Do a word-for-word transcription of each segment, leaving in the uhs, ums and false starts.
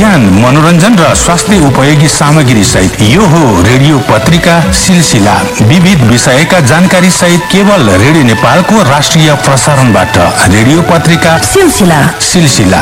ज्ञान, मनोरञ्जन र स्वास्थ्य उपयोगी सामग्री सहित यो हो रेडियो पत्रिका सिलसिला। विविध विषयका जानकारी सहित केवल रेडियो नेपालको राष्ट्रिय प्रसारणबाट रेडियो पत्रिका सिलसिला सिलसिला।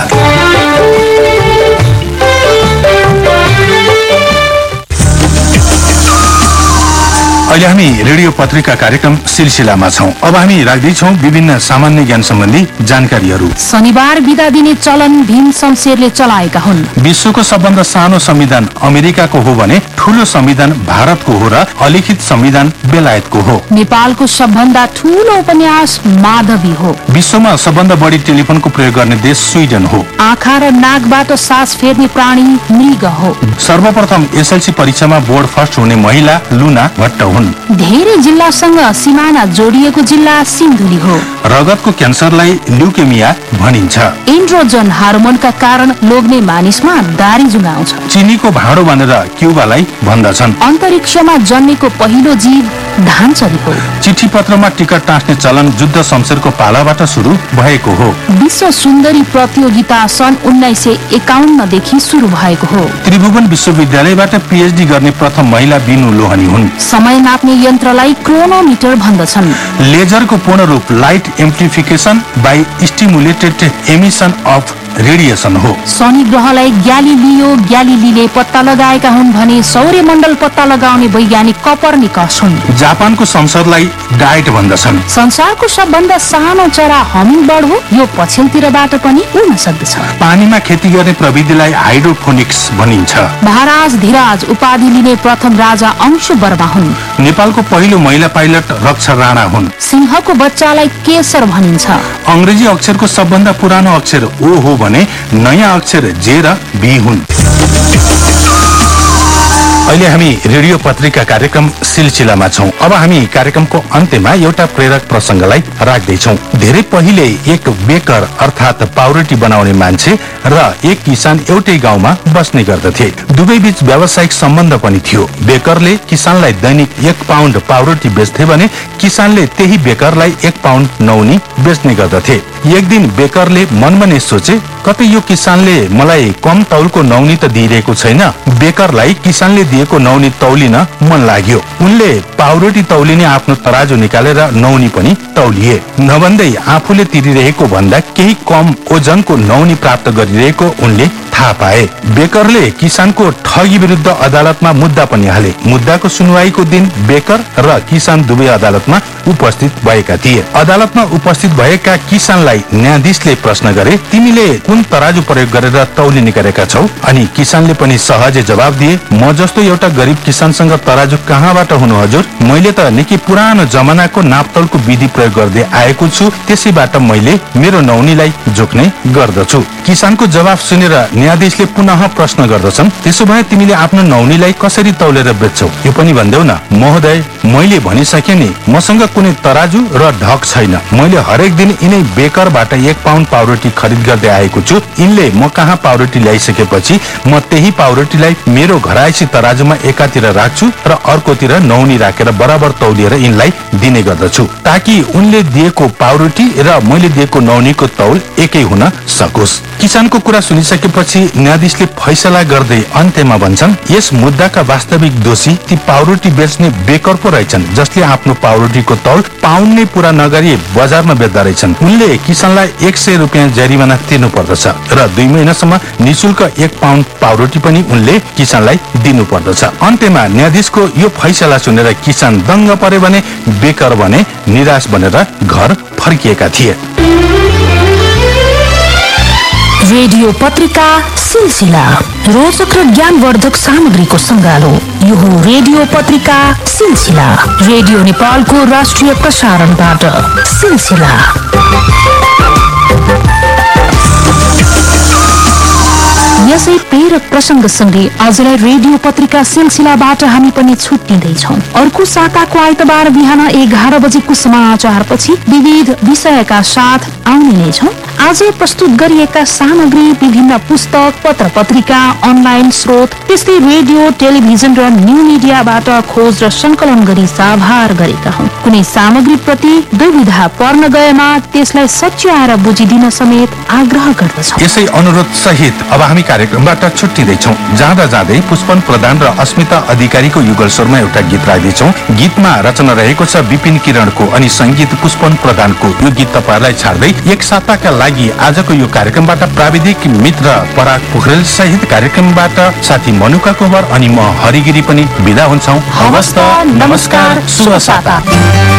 अहिले हामी रेडियो पत्रिका कार्यक्रम सिलसिलामा छौं। अब हामी राख्दैछौं विभिन्न सामान्य ज्ञान सम्बन्धी जानकारीहरू। शनिबार बिदा दिने चलन भीम शमशेरले चलाएका हुन्। विश्वको सबभन्दा सानो संविधान अमेरिकाको हो भने ठूलो संविधान भारतको हो र अलिखित संविधान बेलायतको हो। नेपालको सबभन्दा ठूलो उपन्यास माधवी हो। विश्वमा सबभन्दा बढी टेलिफोनको प्रयोग गर्ने देश स्विडन हो। आँखा र नाकबाट सास फेर्ने प्राणी मृग हो। सर्वप्रथम एसएलसी परीक्षामा बोर्ड फर्स्ट हुने महिला लुना भट्ट हुन्। धेरै जिल्लासँग सिमाना जोडिएको जिल्ला सिन्धुली हो। रगतको क्यान्सरलाई ल्युकेमिया भनिन्छ। एन्ड्रोजन हार्मोनका कारण लोग्ने मानिसमा दारी जुगाउँछ। चिनीको भाँडो भनेर क्युबालाई भन्दछन्। अन्तरिक्षमा जन्मेको पहिलो जीव धानचरी हो। चिठी पत्रमा टिकट टाँस्ने चलन जुद्ध शमशेरको पालाबाट सुरु भएको हो। विश्व सुन्दरी प्रतियोगिता सन् उन्नाइस सय एकाउन्न देखि सुरु भएको हो। त्रिभुवन विश्वविद्यालयबाट पीएचडी गर्ने प्रथम महिला बिनु लोहनी हुन्। समय नाप्ने यन्त्रलाई क्रोनोमिटर भन्दछन्। लेजरको पूर्ण रूप light amplification by stimulated emission of radiation हो। शनि ग्रहलाई ग्यालिलियो ग्यालिलीले पत्ता लगाएका हुन् भने सौर्यमण्डल पत्ता लगाउने वैज्ञानिक कपर्निकस हुन्। जापानको संसदलाई डायट भन्दछन्। संसारको सबभन्दा सानो चरा हमिङबर्ड हो। यो पछिल्लोतिरबाट पनि उड्न सक्दछ। पानीमा खेती गर्ने प्रविधिलाई हाइड्रोफोनिक्स भनिन्छ। महाराज धीराज उपाधि लिने प्रथम राजा अंशु वर्मा हुन्। नेपालको पहिलो महिला पाइलट रक्षा राणा हुन्। सिंहको बच्चालाई केसर भनिन्छ। अंग्रेजी अक्षरको सबभन्दा पुरानो अक्षर ओ हो भने नयाँ अक्षर जे र बी हुन्। अहिले हामी रेडियो पत्रिका कार्यक्रम सिलसिलामा छौं। अब हामी कार्यक्रमको अन्त्यमा एउटा प्रेरक प्रसंगलाई राख्दैछौं। धेरै पहिले एक बेकर अर्थात पाउरोटी बनाउने मान्छे र एक किसान एउटै गाउँमा बस्ने गर्दथे। दुवै बीच व्यावसायिक सम्बन्ध पनि थियो। बेकरले किसानलाई दैनिक एक पाउन्ड पाउरोटी बेच्थे भने किसानले त्यही बेकरलाई एक पाउन्ड नौनी बेच्ने गर्दथे। एक दिन बेकरले मनमा नै सोचे, कतै यो किसानले मलाई कम तौलको नौनी त दिइरहेको छैन। बेकरलाई किसानले दिएको नौनी तौलिन मन लाग्यो। उनले पाउरोटी तौलिने आफ्नो तराजु निकालेर नौनी पनि तौलिए। नभन्दै आफूले तिरिरहेको भन्दा केही कम ओजनको नौनी प्राप्त गरिरहेको उनले थाहा पाए। बेकरले किसानको ठगी विरुद्ध अदालतमा मुद्दा पनि हाले। मुद्दाको सुनवाईको दिन बेकर र किसान दुवै अदालतमा उपस्थित भएका थिए। अदालतमा उपस्थित भएका किसानलाई न्यायाधीशले प्रश्न गरे, तिमीले कुन तराजु प्रयोग गरेर तौलिने गरेका छौ? अनि किसानले पनि सहजै जवाब दिए, म जस्तो एउटा गरिब किसानसँग तराजु कहाँबाट हुनु हजुर? मैले त निकै पुरानो जमानाको नापतौलको विधि प्रयोग गर्दै आएको छु, त्यसैबाट मैले मेरो नौनीलाई जोख्ने गर्दछु। किसानको जवाब सुनेर न्यायाधीशले पुनः प्रश्न गर्दछन्, त्यसो भए तिमीले आफ्नो नौनीलाई कसरी तौलेर बेच्छौ? यो पनि भन्देऊ न। महोदय, मैले भनिसके नि, मसँग कुनै तराजु र ढक छैन। मैले हरेक दिन यिनै बेकरबाट एक पाउन्ड पाउरोटी खरिद गर्दै आएको छु। यिनले म कहाँ पाउरोटी ल्याइसकेपछि म त्यही पाउरोटीलाई मेरो घरायसी तराजुमा एकातिर राख्छु र अर्कोतिर नौनी राखेर बराबर तौलिएर यिनलाई दिने गर्दछु, ताकि उनले दिएको पाउरोटी र मैले दिएको नौनीको तौल एकै हुन सकोस्। किसानको कुरा सुनिसकेपछि न्यायाधीशले फैसला गर्दै अन्त्यमा भन्छन्, यस मुद्दाका वास्तविक दोषी ती पाउरोटी बेच्ने बेकर पो रहेछन्, जसले आफ्नो पाउरोटीको तौल पाउन्ड नै पूरा नगरी बजारमा बेच्दा रहेछन्। उनले किसानलाई एक सय रुपियाँ जरिमाना तिर्नु पर्दछ र दुई महिनासम्म निशुल्क एक पाउन्ड पाउरोटी पनि उनले किसानलाई दिनु पर्दछ। अन्त्यमा न्यायाधीशको यो फैसला सुनेर किसान दङ्ग परे भने बेकर भने निराश बनेर घर फर्किएका थिए। रेडियो पत्रिका सिलसिला रोचक र ज्ञानवर्धक सामग्रीको सङ्गालो। यो हो रेडियो पत्रिका सिलसिला, रेडियो नेपालको राष्ट्रिय प्रसारणबाट सिलसिला। यसै प्रेरक प्रसङ्गसँगै आजलाई रेडियो पत्रिका सिलसिलाबाट हामी पनि छुट्टिँदैछौँ। अर्को साताको आइतबार बिहान एघार बजेको समाचारपछि विविध विषयका साथ आउने नै छौँ। आज प्रस्तुत गरिएका सामग्री विभिन्न पुस्तक, पत्र पत्रिका, अनलाइन स्रोत, त्यस्तै रेडियो, टेलिभिजन र न्यू मिडियाबाट खोज र संकलन गरी साभार गरेका हौं। कुनै सामग्री प्रति दुविधा पर्न गएमा त्यसलाई सच्याएर बुझिदिन समेत आग्रह गर्दछौँ। यसै अनुरोध सहित अब हामी कार्यक्रमबाट छुट्टिँदैछौँ। जाँदा जाँदै पुष्पन प्रधान र अस्मिता अधिकारीको युगल स्वरमा एउटा गीत राख्दैछौँ। गीतमा रचना रहेको छ विपिन किरणको अनि संगीत पुष्पन प्रधानको। यो गीत तपाईँहरूलाई छाड्दै एक साताका लागि आजको यो कार्यक्रमबाट प्राविधिक मित्र पराग पोखरेल सहित कार्यक्रमबाट साथी मनुका कुँवर अनि म हरिगिरी पनि बिदा हुन्छौँ। हवस् त, नमस्कार, शुभ साता।